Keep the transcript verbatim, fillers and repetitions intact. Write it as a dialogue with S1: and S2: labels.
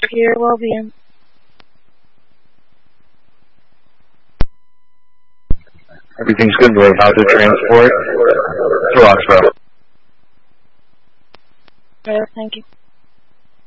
S1: Your well-being.
S2: Everything's good, we're about to transport to Roxborough.
S1: Okay, thank you.